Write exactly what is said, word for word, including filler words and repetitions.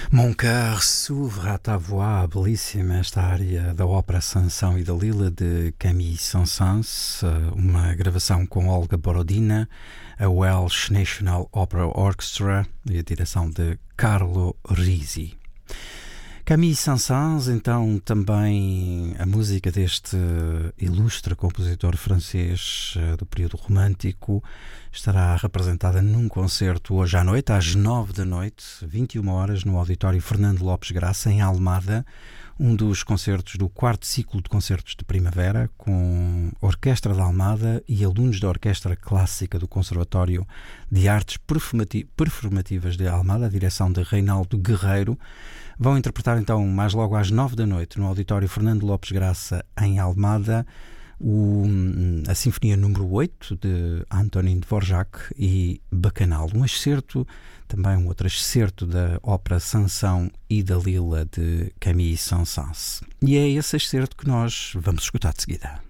Mon cœur s'ouvre à ta voix, belíssima esta área da ópera Sansão e Dalila de Camille Saint-Saëns, uma gravação com Olga Borodina, a Welsh National Opera Orchestra e a direção de Carlo Risi. Camille Saint-Saëns, então, também a música deste ilustre compositor francês do período romântico estará representada num concerto hoje à noite, às nove da noite, vinte e uma horas, no Auditório Fernando Lopes Graça, em Almada, um dos concertos do quarto ciclo de concertos de primavera, com a Orquestra de Almada e alunos da Orquestra Clássica do Conservatório de Artes Performativas de Almada, a direção de Reinaldo Guerreiro. Vão interpretar então mais logo às nove da noite no Auditório Fernando Lopes Graça em Almada o, a Sinfonia número oito de Antonin Dvorak e Bacanal, um excerto, também um outro excerto da ópera Sansão e Dalila de Camille Saint-Saëns. E é esse excerto que nós vamos escutar de seguida.